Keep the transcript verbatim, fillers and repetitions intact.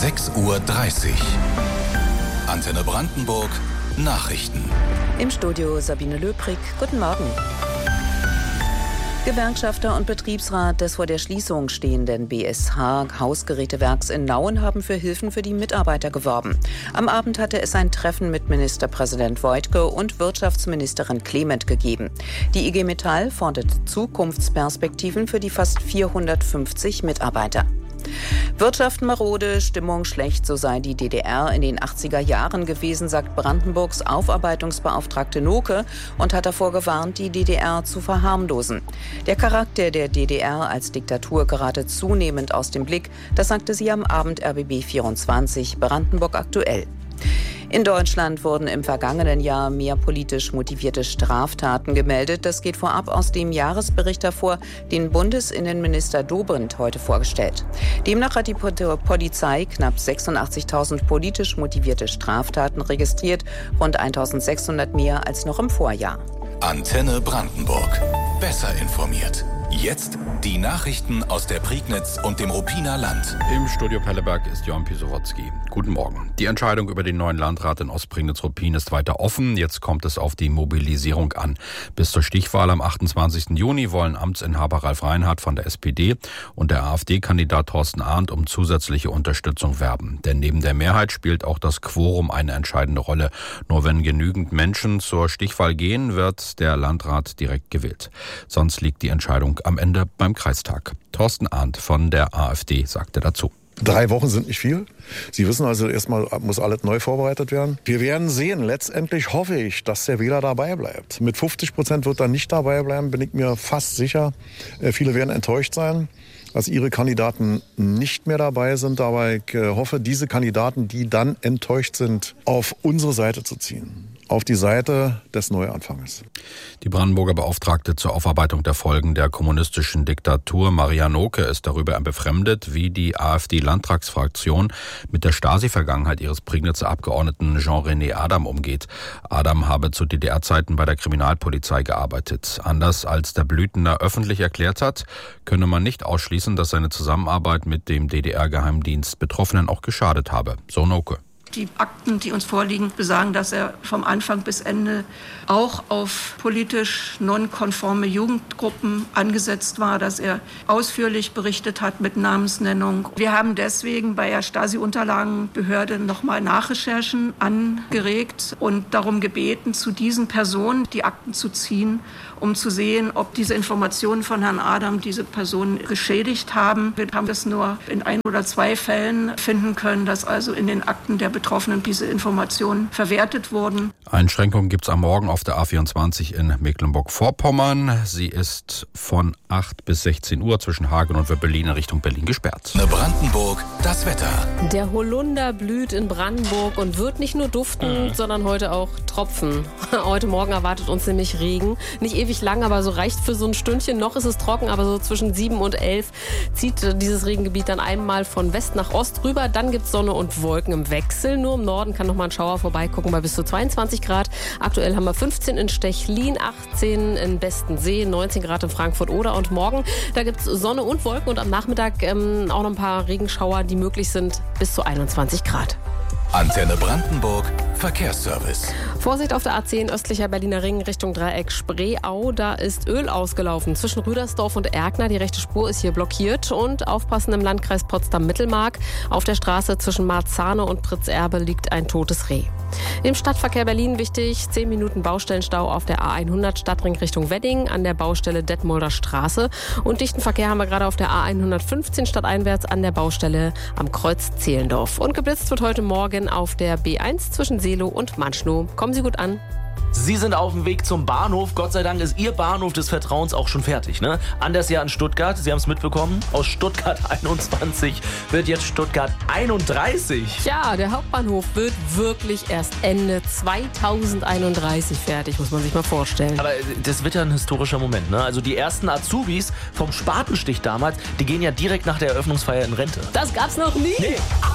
sechs Uhr dreißig. Antenne Brandenburg, Nachrichten. Im Studio Sabine Löbrig. Guten Morgen. Gewerkschafter und Betriebsrat des vor der Schließung stehenden B S H-Hausgerätewerks in Nauen haben für Hilfen für die Mitarbeiter geworben. Am Abend hatte es ein Treffen mit Ministerpräsident Woidke und Wirtschaftsministerin Clement gegeben. Die I G Metall fordert Zukunftsperspektiven für die fast vierhundertfünfzig Mitarbeiter. Wirtschaft marode, Stimmung schlecht, so sei die D D R in den achtziger Jahren gewesen, sagt Brandenburgs Aufarbeitungsbeauftragte Noke und hat davor gewarnt, die D D R zu verharmlosen. Der Charakter der D D R als Diktatur gerate zunehmend aus dem Blick, das sagte sie am Abend R B B vierundzwanzig, Brandenburg aktuell. In Deutschland wurden im vergangenen Jahr mehr politisch motivierte Straftaten gemeldet. Das geht vorab aus dem Jahresbericht hervor, den Bundesinnenminister Dobrindt heute vorgestellt. Demnach hat die Polizei knapp sechsundachtzigtausend politisch motivierte Straftaten registriert, rund eintausendsechshundert mehr als noch im Vorjahr. Antenne Brandenburg. Besser informiert. Jetzt die Nachrichten aus der Prignitz und dem Ruppiner Land. Im Studio Pelleberg ist Johann Pisowotzki. Guten Morgen. Die Entscheidung über den neuen Landrat in Ostprignitz-Ruppin ist weiter offen. Jetzt kommt es auf die Mobilisierung an. Bis zur Stichwahl am achtundzwanzigsten Juni wollen Amtsinhaber Ralf Reinhardt von der S P D und der AfD-Kandidat Thorsten Arndt um zusätzliche Unterstützung werben. Denn neben der Mehrheit spielt auch das Quorum eine entscheidende Rolle. Nur wenn genügend Menschen zur Stichwahl gehen, wird der Landrat direkt gewählt. Sonst liegt die Entscheidung am Ende beim Kreistag. Thorsten Arndt von der AfD sagte dazu. Drei Wochen sind nicht viel. Sie wissen also, erstmal muss alles neu vorbereitet werden. Wir werden sehen. Letztendlich hoffe ich, dass der Wähler dabei bleibt. Mit fünfzig Prozent wird er nicht dabei bleiben, bin ich mir fast sicher. Viele werden enttäuscht sein, dass ihre Kandidaten nicht mehr dabei sind. Aber ich hoffe, diese Kandidaten, die dann enttäuscht sind, auf unsere Seite zu ziehen. Auf die Seite des Neuanfanges. Die Brandenburger Beauftragte zur Aufarbeitung der Folgen der kommunistischen Diktatur, Maria Noke, ist darüber befremdet, wie die AfD-Landtagsfraktion mit der Stasi-Vergangenheit ihres Prignitzer Abgeordneten Jean-René Adam umgeht. Adam habe zu D D R-Zeiten bei der Kriminalpolizei gearbeitet. Anders als der Blüthner öffentlich erklärt hat, könne man nicht ausschließen, dass seine Zusammenarbeit mit dem D D R-Geheimdienst Betroffenen auch geschadet habe. So Noke. Die Akten, die uns vorliegen, besagen, dass er vom Anfang bis Ende auch auf politisch nonkonforme Jugendgruppen angesetzt war, dass er ausführlich berichtet hat mit Namensnennung. Wir haben deswegen bei der Stasi-Unterlagenbehörde nochmal Nachrecherchen angeregt und darum gebeten, zu diesen Personen die Akten zu ziehen, um zu sehen, ob diese Informationen von Herrn Adam diese Personen geschädigt haben. Wir haben das nur in ein oder zwei Fällen finden können, dass also in den Akten der Betroffenen diese Informationen verwertet wurden. Einschränkungen gibt es am Morgen auf der A vierundzwanzig in Mecklenburg-Vorpommern. Sie ist von acht bis sechzehn Uhr zwischen Hagen und Berlin in Richtung Berlin gesperrt. Brandenburg, das Wetter. Der Holunder blüht in Brandenburg und wird nicht nur duften, mhm. sondern heute auch tropfen. Heute Morgen erwartet uns nämlich Regen. Nicht ewig lang, aber so reicht für so ein Stündchen. Noch ist es trocken, aber so zwischen sieben und elf zieht dieses Regengebiet dann einmal von West nach Ost rüber. Dann gibt es Sonne und Wolken im Wechsel. Nur im Norden kann noch mal ein Schauer vorbeigucken bei bis zu zweiundzwanzig Grad. Aktuell haben wir fünfzehn in Stechlin, achtzehn in Bestensee, neunzehn Grad in Frankfurt-Oder. Und morgen, da gibt es Sonne und Wolken und am Nachmittag ähm, auch noch ein paar Regenschauer, die möglich sind, bis zu einundzwanzig Grad. Antenne Brandenburg, Verkehrsservice. Vorsicht auf der A zehn östlicher Berliner Ring Richtung Dreieck Spreeau. Da ist Öl ausgelaufen zwischen Rüdersdorf und Erkner. Die rechte Spur ist hier blockiert. Und aufpassen im Landkreis Potsdam-Mittelmark. Auf der Straße zwischen Marzahne und Pritzerbe liegt ein totes Reh. Im Stadtverkehr Berlin wichtig, zehn Minuten Baustellenstau auf der A hundert Stadtring Richtung Wedding an der Baustelle Detmolder Straße. Und dichten Verkehr haben wir gerade auf der A hundertfünfzehn stadteinwärts an der Baustelle am Kreuz Zehlendorf. Und geblitzt wird heute Morgen auf der B eins zwischen Seelow und Manschnow. Kommen Sie gut an. Sie sind auf dem Weg zum Bahnhof. Gott sei Dank ist Ihr Bahnhof des Vertrauens auch schon fertig, ne? Anders ja in Stuttgart. Sie haben es mitbekommen. Aus Stuttgart einundzwanzig wird jetzt Stuttgart einunddreißig. Ja, der Hauptbahnhof wird wirklich erst Ende zweitausendeinunddreißig fertig, muss man sich mal vorstellen. Aber das wird ja ein historischer Moment, ne? Also die ersten Azubis vom Spatenstich damals, die gehen ja direkt nach der Eröffnungsfeier in Rente. Das gab's noch nie? Nee.